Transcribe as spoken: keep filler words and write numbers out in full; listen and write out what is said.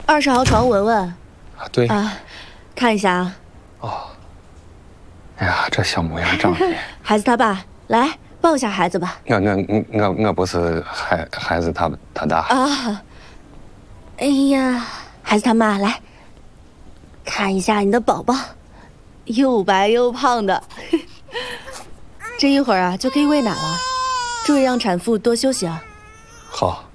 二十号床闻闻。 啊，对啊，看一下啊。 哦。哎呀，这小模样长得。 孩子他爸，来抱一下孩子吧。 我我我我不是孩孩子他他爸。 啊。哎呀，孩子他妈，来看一下你的宝宝，又白又胖的。这一会儿啊就可以喂奶了，注意让产妇多休息啊。 好。